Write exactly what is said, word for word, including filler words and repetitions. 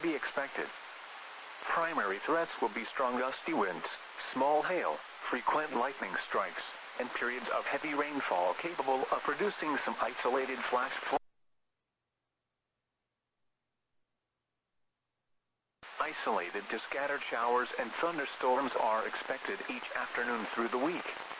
be expected. Primary threats will be strong gusty winds, small hail, frequent lightning strikes, and periods of heavy rainfall capable of producing some isolated flash floods. Isolated to scattered showers and thunderstorms are expected each afternoon through the week.